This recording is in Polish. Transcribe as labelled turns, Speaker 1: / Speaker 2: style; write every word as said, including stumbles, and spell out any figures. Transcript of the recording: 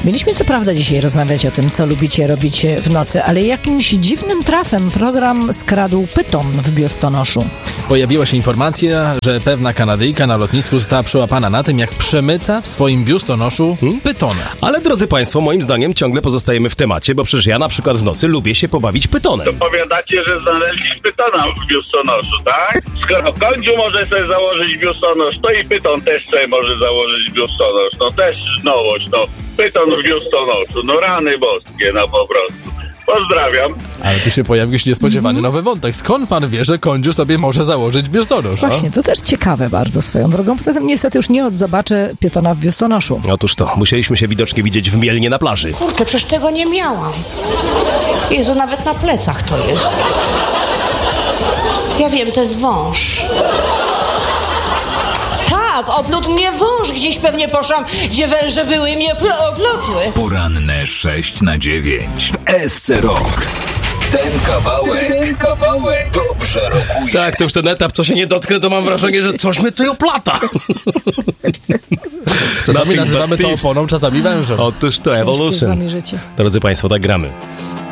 Speaker 1: Mieliśmy co prawda dzisiaj rozmawiać o tym, co lubicie robić w nocy, ale jakimś dziwnym trafem program skradł pyton w biustonoszu.
Speaker 2: Pojawiła się informacja, że pewna Kanadyjka na lotnisku została przyłapana na tym, jak przemyca w swoim biustonoszu hmm? pytona.
Speaker 3: Ale drodzy Państwo, moim zdaniem ciągle pozostajemy w temacie, bo przecież ja na przykład w nocy lubię się pobawić pytonem.
Speaker 4: To powiadacie, że znaleźli pytona w biustonoszu, tak? Skoro kądziu może sobie założyć biustonosz, to i pyton też sobie może założyć biustonosz. No też nowość, no. Pyton w biustonoszu, no rany boskie, no po prostu. Pozdrawiam.
Speaker 2: Ale tu się pojawił się niespodziewany nowy wątek. Skąd pan wie, że kądziu sobie może założyć biustonosz?
Speaker 1: Właśnie, to też ciekawe bardzo swoją drogą. Poza tym niestety już nie odzobaczę pytona w biustonoszu.
Speaker 3: Otóż to, musieliśmy się widocznie widzieć w Mielnie na plaży.
Speaker 5: Kurde, przecież tego nie miałam. Jezu, nawet na plecach to jest. Ja wiem, to jest wąż. Tak, oplótł mnie wąż. Gdzieś pewnie poszłam, gdzie węże były i mnie pl- oplotły.
Speaker 6: Poranne sześć na dziewięć w S C Rock. Ten kawałek, ten kawałek dobrze rokuje.
Speaker 3: Tak, to już ten etap, co się nie dotknę, to mam wrażenie, że coś mnie tutaj oplata.
Speaker 2: Czasami nazywamy to oponą, czasami wężem.
Speaker 3: Otóż to Evolution.
Speaker 1: Życie.
Speaker 3: Drodzy Państwo, tak gramy.